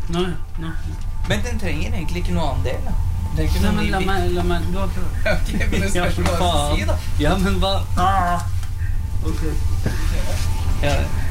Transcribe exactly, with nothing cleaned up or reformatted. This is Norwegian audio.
Nå, nå. Men den trenger egentlig ikke noe annen del, da. Nei, men la meg, la meg, du har prøvd. Ok, men det spørs hva du si, da. Ja, men hva? Ah. Ok. Ja.